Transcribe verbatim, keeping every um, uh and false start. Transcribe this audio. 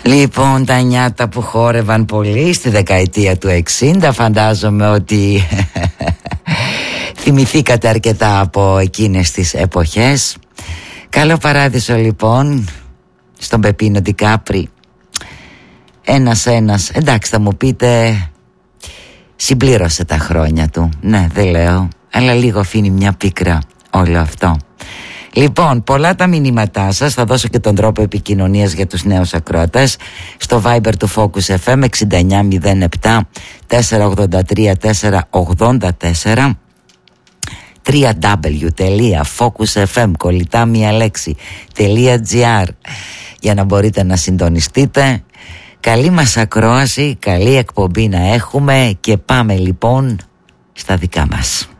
Λοιπόν, τα νιάτα που χόρευαν πολύ στη δεκαετία του εξήντα, φαντάζομαι ότι θυμηθήκατε αρκετά από εκείνες τις εποχές. Καλό παράδεισο λοιπόν στον Πεπίνο Ντικάπρι. Ένας ένας, εντάξει θα μου πείτε, συμπλήρωσε τα χρόνια του. Ναι, δεν λέω, αλλά λίγο αφήνει μια πίκρα όλο αυτό. Λοιπόν, πολλά τα μηνύματά σας. Θα δώσω και τον τρόπο επικοινωνίας για τους νέους ακροατές στο Viber του Focus εφ εμ εξήντα εννιά μηδέν επτά τετρακόσια ογδόντα τρία τετρακόσια ογδόντα τέσσερα, double-u double-u double-u τελεία focus f m κολλητά μία λέξη .gr, για να μπορείτε να συντονιστείτε. Καλή μας ακρόαση, καλή εκπομπή να έχουμε και πάμε λοιπόν στα δικά μας.